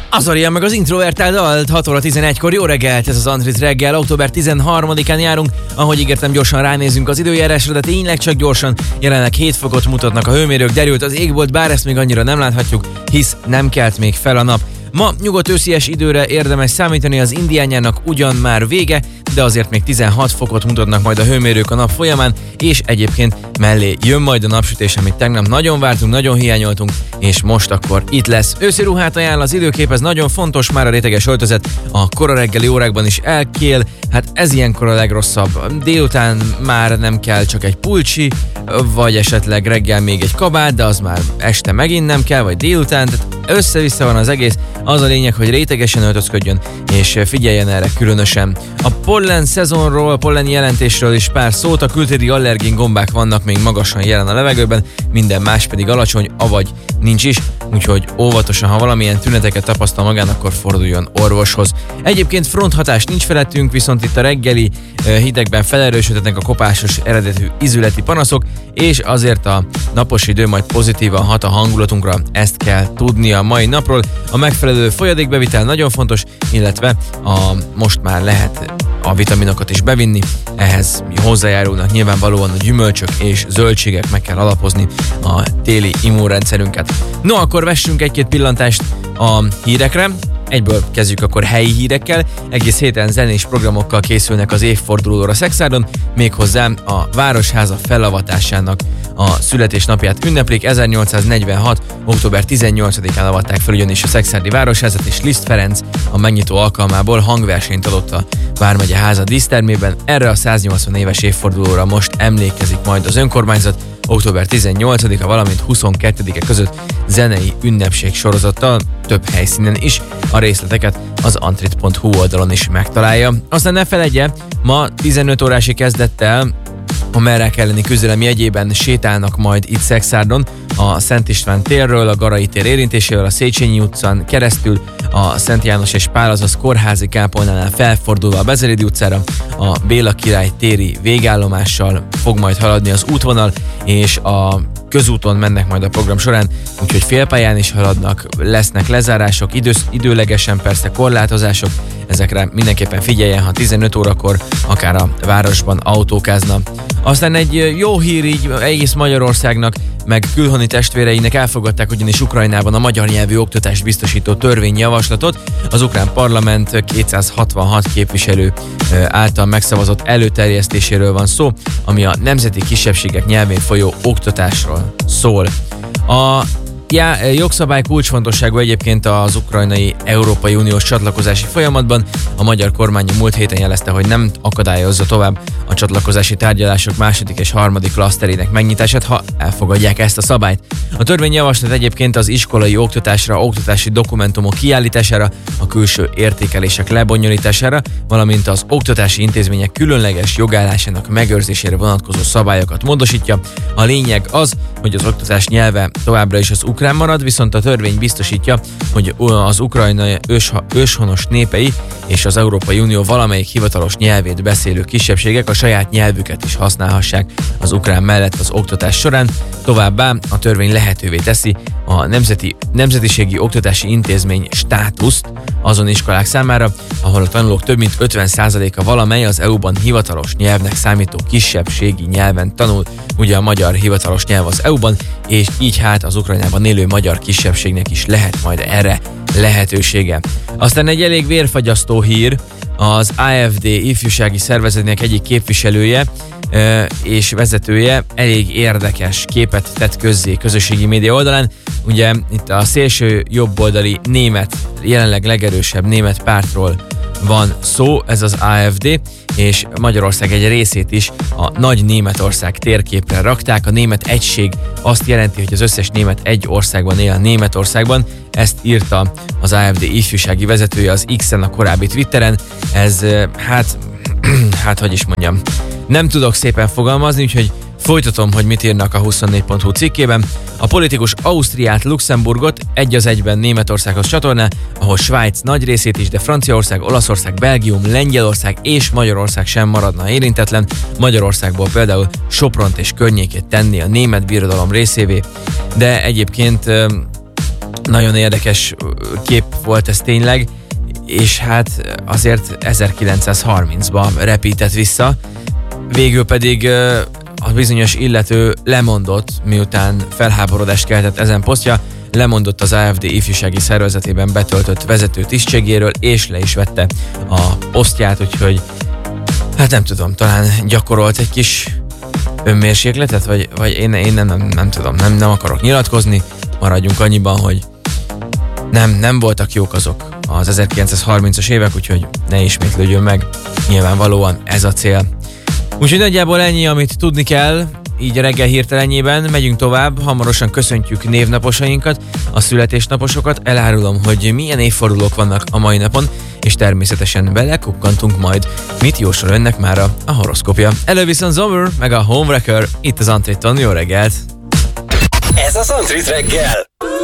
Azarian meg az Introvertált dalt 6 óra 11-kor. Jó reggelt, ez az Antrit reggel, október 13-án járunk. Ahogy ígértem, gyorsan ránézünk az időjárásra, de tényleg csak gyorsan. Jelenleg 7 fokot mutatnak a hőmérők, derült az égbolt, bár ezt még annyira nem láthatjuk, hisz nem kelt még fel a nap. Ma nyugodt őszies időre érdemes számítani, az indiánjának ugyan már vége, de azért még 16 fokot mutatnak majd a hőmérők a nap folyamán, és egyébként mellé jön majd a napsütés, amit tegnap nagyon vártunk, nagyon hiányoltunk, és most akkor itt lesz. Őszi ruhát ajánl az időkép, ez nagyon fontos, már a réteges öltözet a kora reggeli órákban is elkél, hát ez ilyenkor a legrosszabb. Délután már nem kell csak egy pulcsi, vagy esetleg reggel még egy kabát, de az már este megint nem kell, vagy délután, tehát össze-vissza van az egész. Az a lényeg, hogy rétegesen öltözködjön, és figyeljen erre különösen. A pollen szezonról, pollen jelentésről is pár szót, a kültéri allergén gombák vannak még magasan jelen a levegőben, minden más pedig alacsony, avagy nincs is, úgyhogy óvatosan, ha valamilyen tüneteket tapasztal magán, akkor forduljon orvoshoz. Egyébként fronthatás nincs felettünk, viszont itt a reggeli hidegben felerősödhetnek a kopásos eredetű ízületi panaszok, és azért a napos idő majd pozitívan hat a hangulatunkra, ezt kell tudni a mai napról. A megfelelő folyadékbevitel nagyon fontos, illetve most már lehet a vitaminokat is bevinni, ehhez hozzájárulnak nyilvánvalóan a gyümölcsök és zöldségek, meg kell alapozni a téli immunrendszerünket. No, akkor vessünk egy-két pillantást a hírekre. Egyből kezdjük akkor helyi hírekkel. Egész héten zenés programokkal készülnek az évfordulóra Szexárdon, méghozzá a Városháza felavatásának a születésnapját ünneplik. 1846. október 18-án avatták fel ugyanis a Szexárdi Városházat, és Liszt Ferenc a megnyitó alkalmából hangversenyt adott a Vármegye háza dísztermében. Erre a 180 éves évfordulóra most emlékezik majd az önkormányzat, október 18-a, valamint 22-e között zenei ünnepség sorozattal, több helyszínen is. A részleteket az antrit.hu oldalon is megtalálja. Aztán ne feledje, ma 15 órásig kezdettel a merrák elleni küzdelem jegyében sétálnak majd itt Szexárdon, a Szent István térről, a Garai tér érintésével, a Széchenyi utcán keresztül, a Szent János és Pál, azaz kórházi kápolnánál felfordulva a Bezeridi utcára, a Béla király téri végállomással fog majd haladni az útvonal, és a közúton mennek majd a program során, úgyhogy félpályán is haladnak, lesznek lezárások, időlegesen persze korlátozások, ezekre mindenképpen figyeljen, ha 15 órakor akár a városban autókázna. Aztán egy jó hír így egész Magyarországnak, meg külhoni testvéreinek, elfogadták ugyanis Ukrajnában a magyar nyelvű oktatást biztosító törvényjavaslatot. Az ukrán parlament 266 képviselő által megszavazott előterjesztéséről van szó, ami a nemzeti kisebbségek nyelvén folyó oktatásról szól. A jogszabály kulcsfontosságú egyébként az ukrajnai Európai Uniós csatlakozási folyamatban. A magyar kormány múlt héten jelezte, hogy nem akadályozza tovább a csatlakozási tárgyalások második és harmadik klaszterének megnyitását, ha elfogadják ezt a szabályt. A törvényjavaslat egyébként az iskolai oktatásra, oktatási dokumentumok kiállítására, a külső értékelések lebonyolítására, valamint az oktatási intézmények különleges jogállásának megőrzésére vonatkozó szabályokat módosítja. A lényeg az, hogy az oktatás nyelve továbbra is az ukrán marad, viszont a törvény biztosítja, hogy az ukrajnai őshonos népei és az Európai Unió valamelyik hivatalos nyelvét beszélő kisebbségek a saját nyelvüket is használhassák az ukrán mellett az oktatás során. Továbbá a törvény lehetővé teszi a nemzetiségi oktatási intézmény státuszt azon iskolák számára, ahol a tanulók több mint 50%-a valamely az EU-ban hivatalos nyelvnek számító kisebbségi nyelven tanul. Ugye a magyar hivatalos nyelv az EU-ban, és így hát az Ukrajnában élő magyar kisebbségnek is lehet majd erre lehetősége. Aztán egy elég vérfagyasztó hír, az AfD ifjúsági szervezetnek egyik képviselője és vezetője elég érdekes képet tett közzé közösségi média oldalán. Ugye itt a szélső jobboldali német, jelenleg legerősebb német pártról van szó, ez az AfD, és Magyarország egy részét is a nagy Németország térképre rakták. A német egység azt jelenti, hogy az összes német egy országban él, Németországban. Ezt írta az AfD ifjúsági vezetője az X-en, a korábbi Twitteren. Ez, hogy is mondjam, nem tudok szépen fogalmazni, úgyhogy folytatom, hogy mit írnak a 24.hu cikkében. A politikus Ausztriát, Luxemburgot egy az egyben Németországhoz csatorná, ahol Svájc nagy részét is, de Franciaország, Olaszország, Belgium, Lengyelország és Magyarország sem maradna érintetlen. Magyarországból például Sopront és környékét tenni a német birodalom részévé, de egyébként Nagyon érdekes kép volt ez tényleg, és hát azért 1930-ba repített vissza, végül pedig a bizonyos illető lemondott, miután felháborodást keltett ezen posztja, lemondott az AfD ifjúsági szervezetében betöltött vezető tisztségéről, és le is vette a posztját, úgyhogy hát nem tudom, talán gyakorolt egy kis önmérsékletet, vagy én nem tudom, nem akarok nyilatkozni, maradjunk annyiban, hogy nem voltak jók azok az 1930-as évek, úgyhogy ne ismétlődjön meg, nyilvánvalóan ez a cél. Úgyhogy nagyjából ennyi, amit tudni kell, így a reggel hirtelenjében megyünk tovább, hamarosan köszöntjük névnaposainkat, a születésnaposokat, elárulom, hogy milyen évfordulók vannak a mai napon, és természetesen belekukkantunk majd, mit jósol önnek már a horoszkópja. Előviszont Zomer, meg a Homewrecker, itt az Antritton, jó reggelt! Ez az Antrit reggel!